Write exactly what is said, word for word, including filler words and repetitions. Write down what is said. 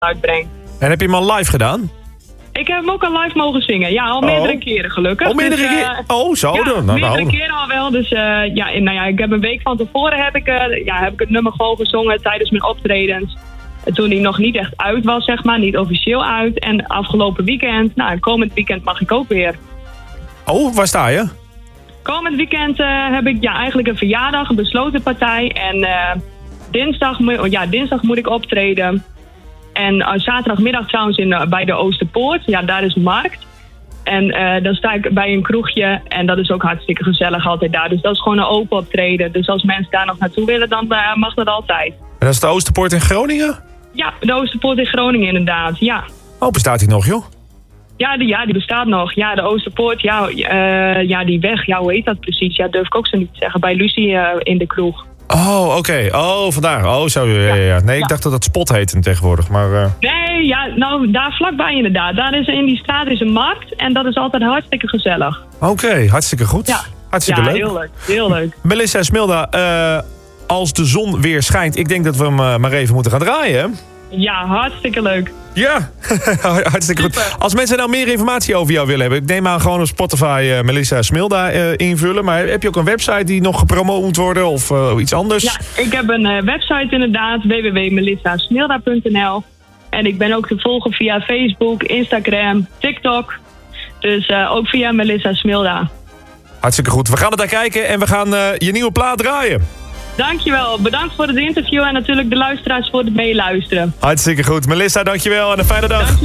uitbreng. En heb je hem al live gedaan? Ik heb hem ook al live mogen zingen. Ja, al meerdere Oh. keren gelukkig. Oh, meerdere Dus, eh, keren? Oh, zo ja, dan. Nou, meerdere nou. keren al wel. Dus eh, ja, en, nou ja, ik heb een week van tevoren heb ik, eh, ja, heb ik het nummer gewoon gezongen tijdens mijn optredens. En toen hij nog niet echt uit was, zeg maar. Niet officieel uit. En afgelopen weekend, nou, komend weekend mag ik ook weer. Oh, waar sta je? Komend weekend uh, heb ik ja, eigenlijk een verjaardag, een besloten partij. En uh, dinsdag, mo- ja, dinsdag moet ik optreden. En uh, zaterdagmiddag trouwens in, uh, bij de Oosterpoort. Ja, daar is markt. En uh, dan sta ik bij een kroegje. En dat is ook hartstikke gezellig altijd daar. Dus dat is gewoon een open optreden. Dus als mensen daar nog naartoe willen, dan uh, mag dat altijd. En dat is de Oosterpoort in Groningen? Ja, de Oosterpoort in Groningen inderdaad, ja. Oh, bestaat die nog, joh? Ja, die, ja, die bestaat nog. Ja, de Oosterpoort, ja, uh, ja, die weg. Ja, hoe heet dat precies? Ja, durf ik ook zo niet te zeggen. Bij Lucie uh, in de kroeg. Oh, oké. Okay. Oh, vandaar. Oh, zo. Ja, ja, ja. Nee, ik ja. dacht dat dat Spot heette tegenwoordig, maar... Uh... Nee, ja, nou, daar vlakbij inderdaad. Daar is, in die straat is een markt en dat is altijd hartstikke gezellig. Oké, okay, hartstikke goed. Ja, hartstikke ja, leuk. heel leuk. Heel leuk. Melissa Smilda, uh, als de zon weer schijnt, ik denk dat we hem uh, maar even moeten gaan draaien. Ja, hartstikke leuk. Ja, hartstikke Super. goed. Als mensen nou meer informatie over jou willen hebben, ik neem aan gewoon op Spotify uh, Melissa Smilda uh, invullen. Maar heb je ook een website die nog gepromoot moet worden of uh, iets anders? Ja, ik heb een uh, website inderdaad, w w w punt melissa smilda punt n l. En ik ben ook te volgen via Facebook, Instagram, TikTok. Dus uh, ook via Melissa Smilda. Hartstikke goed. We gaan het daar kijken en we gaan uh, je nieuwe plaat draaien. Dankjewel. Bedankt voor het interview en natuurlijk de luisteraars voor het meeluisteren. Hartstikke goed. Melissa, dankjewel en een fijne dag. Dank